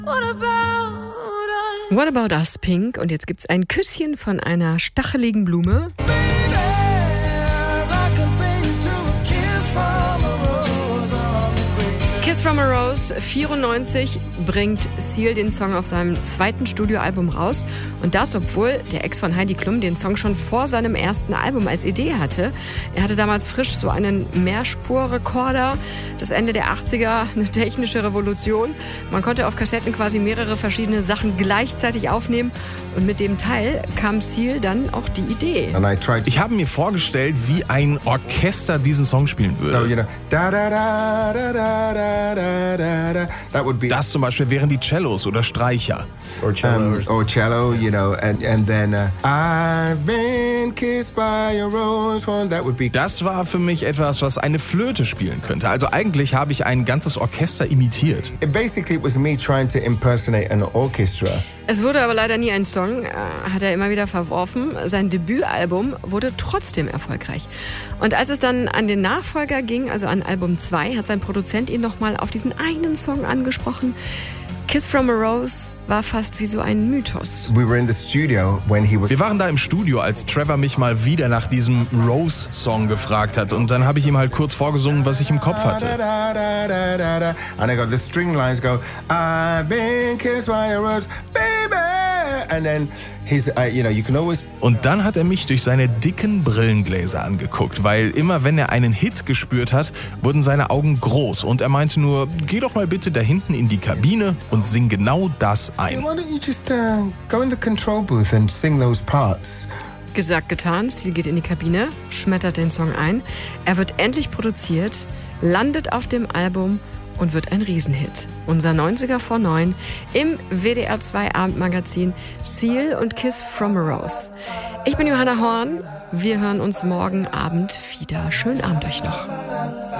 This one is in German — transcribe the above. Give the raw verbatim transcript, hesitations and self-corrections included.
What About Us, Pink. Und jetzt gibt's ein Küsschen von einer stacheligen Blume. Kiss from a Rose, vierundneunzig, bringt Seal den Song auf seinem zweiten Studioalbum raus. Und das, obwohl der Ex von Heidi Klum den Song schon vor seinem ersten Album als Idee hatte. Er hatte damals frisch so einen Mehrspurrekorder. Das Ende der achtziger, eine technische Revolution. Man konnte auf Kassetten quasi mehrere verschiedene Sachen gleichzeitig aufnehmen. Und mit dem Teil kam Seal dann auch die Idee. Ich habe mir vorgestellt, wie ein Orchester diesen Song spielen würde. Das zum Beispiel wären die Cellos oder Streicher. Or cello, um, or cello, you know, and and then uh, I've been kissed by a rose. Well, that would be. Das war für mich etwas, was eine Flöte spielen könnte. Also eigentlich habe ich ein ganzes Orchester imitiert. It basically it was me trying to impersonate an orchestra. Es wurde aber leider nie ein Song, äh, hat er immer wieder verworfen. Sein Debütalbum wurde trotzdem erfolgreich. Und als es dann an den Nachfolger ging, also an Album zwei, hat sein Produzent ihn nochmal auf diesen einen Song angesprochen. Kiss from a Rose war fast wie so ein Mythos. We were in the studio when he was Wir waren da im Studio, als Trevor mich mal wieder nach diesem Rose-Song gefragt hat. Und dann habe ich ihm halt kurz vorgesungen, was ich im Kopf hatte. And I got the string lines go, I've been kissed by a rose, baby. And then he's, uh, you know, you can always. Und dann hat er mich durch seine dicken Brillengläser angeguckt, weil immer wenn er einen Hit gespürt hat, wurden seine Augen groß. Und er meinte nur, geh doch mal bitte da hinten in die Kabine und sing genau das ein. Why don't you just uh, go in the control booth and sing those parts? Gesagt, getan. Seal geht in die Kabine, schmettert den Song ein. Er wird endlich produziert, landet auf dem Album und wird ein Riesenhit. Unser neunziger vor neun im W D R zwei Abendmagazin Seal und Kiss from a Rose. Ich bin Johanna Horn. Wir hören uns morgen Abend wieder. Schönen Abend euch noch.